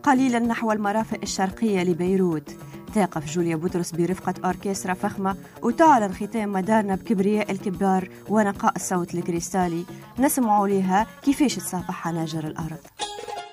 قليلا نحو المرافق الشرقية لبيروت. تقف جوليا بطرس برفقة أوركسترا فخمة وتعلن ختام مدارنا بكبرياء الكبار ونقاء الصوت الكريستالي. نسمعوا لها كيفاش تصافح حناجر الأرض.